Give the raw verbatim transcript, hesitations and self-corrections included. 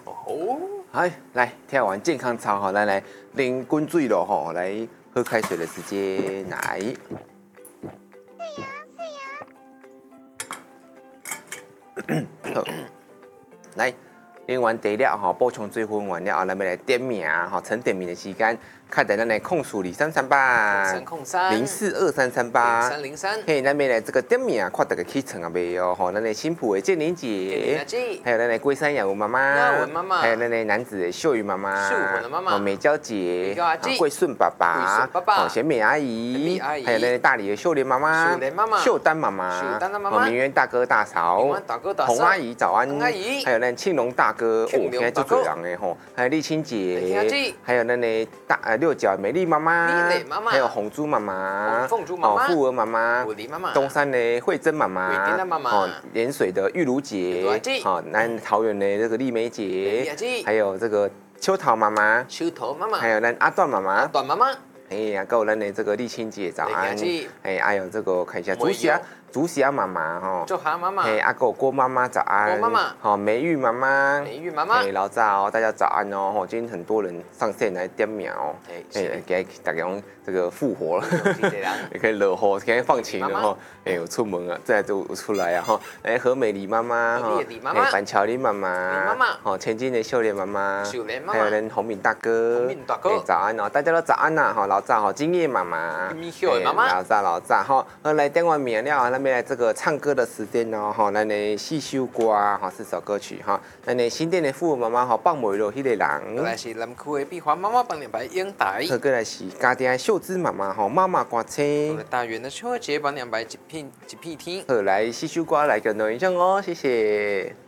哦， 好，来跳完健康操哈，来来淋滚水了哈，来喝开水的时间来。好，来淋完茶了哈，补充水分完了后，咱要来点名哈，陈点名的时间。看在咱的控数零三三八， 三控三零四二三三八， 三零三。 嘿，咱们来这个点名，看大家起床啊未哦？吼，咱的新埔的建林姐，还有咱的龟山雅文妈妈， 雅文妈妈， 还有咱的男子的秀宇妈妈， 秀文的妈妈， 美娇姐， 桂顺爸爸， 桂顺爸爸， 贤美阿姨， 阿姨， 还有咱的大理的秀莲妈妈， 秀莲妈妈， 秀丹妈妈， 秀丹的妈妈， 明渊大哥大嫂， 明渊大哥大嫂， 洪阿姨早安， 阿姨， 还有咱庆隆大哥，哦，现在最多人的吼，还有丽青姐，还有咱的大呃六角美丽妈妈。妈妈，还有红猪妈妈， 凤珠妈妈， 富儿妈妈， 妈妈， 东山的慧珍妈妈， 妈妈， 哦，盐水的玉茹姐，好，南桃园的这个丽梅姐，还有这个秋桃妈妈， 秋桃妈妈， 还有咱阿段妈妈， 阿段妈妈， 哎呀，还有咱的这个丽青姐早安，哎，还有这个看一下朱霞。竹霞妈妈哈， 竹霞妈妈， 哎，阿狗郭妈妈早安， 郭妈妈， 好，梅玉妈妈， 梅玉妈妈， 哎，老早大家早安哦，吼，今天很多人上线来点名哦，哎，给大家这个复活了，也可以热火，可以放晴了哈，哎，我出门了，再就出来啊哈，哎，何美丽妈妈哈，哎，板桥林妈妈， 妈妈， 好，千金的秀莲妈妈， 秀莲妈妈， 还有人洪敏大哥， 洪敏大哥， 早安哦，大家都早安呐，哈，老早哈，金叶妈妈， 妈妈， 老早老早哈，后来点完名了，那边来这个唱歌的时间哦，哈，咱的细修歌哈，四首歌曲哈，咱的新店的富妈妈哈，放梅落迄个人， 过来是南区的碧华妈妈帮两排英台， 过来是家庭的秀芝妈妈哈，妈妈歌青， 大园的秋儿姐帮两排一片一片天， 好来细修歌来个内容哦，谢谢。